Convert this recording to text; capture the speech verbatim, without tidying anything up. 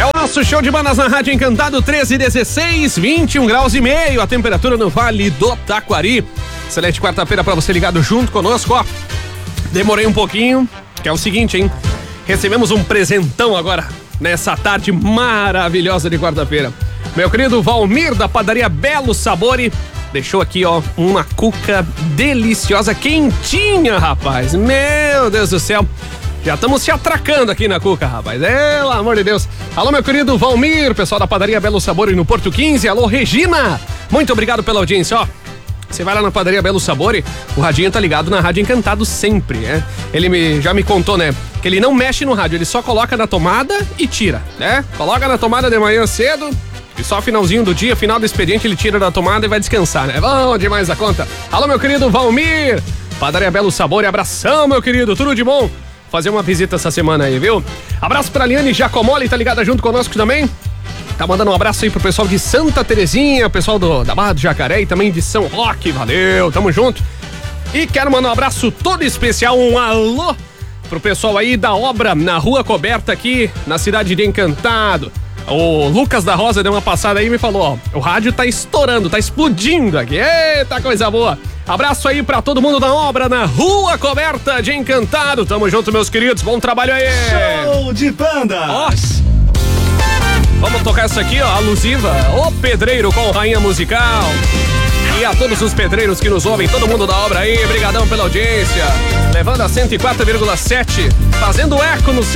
o nosso show de bandas na Rádio Encantado, treze, dezesseis, vinte e um graus e meio, a temperatura no Vale do Taquari. Excelente quarta-feira pra você ligado junto conosco, ó. Demorei um pouquinho, que é o seguinte, hein? Recebemos um presentão agora, nessa tarde maravilhosa de quarta-feira. Meu querido Valmir, da padaria Belo Sabore, deixou aqui, ó, uma cuca deliciosa, quentinha, rapaz. Meu Deus do céu. Já estamos se atracando aqui na cuca, rapaz. Pelo amor de Deus. Alô, meu querido Valmir, pessoal da padaria Belo Sabore no Porto quinze. Alô, Regina. Muito obrigado pela audiência, ó. Você vai lá na padaria Belo Sabore, o radinho tá ligado na Rádio Encantado sempre, né? Ele me, já me contou, né? Que ele não mexe no rádio, ele só coloca na tomada e tira, né? Coloca na tomada de manhã cedo e só finalzinho do dia, final do expediente, ele tira da tomada e vai descansar, né? Bom demais a conta. Alô, meu querido Valmir, padaria Belo Sabore, abração, meu querido, tudo de bom? Fazer uma visita essa semana aí, viu? Abraço pra Liane Giacomoli, tá ligada junto conosco também? Tá mandando um abraço aí pro pessoal de Santa Terezinha, pessoal do, da Barra do Jacaré e também de São Roque, valeu, tamo junto. E quero mandar um abraço todo especial, um alô pro pessoal aí da obra na Rua Coberta aqui na cidade de Encantado. O Lucas da Rosa deu uma passada aí e me falou, ó, o rádio tá estourando, tá explodindo aqui, eita coisa boa. Abraço aí pra todo mundo da obra na Rua Coberta de Encantado, tamo junto meus queridos, bom trabalho aí. Show de banda. Nossa. Vamos tocar essa aqui, ó, alusiva, O Pedreiro com Rainha Musical. E a todos os pedreiros que nos ouvem, todo mundo da obra aí, brigadão pela audiência. Levando a cento e quatro vírgula sete, fazendo eco no seu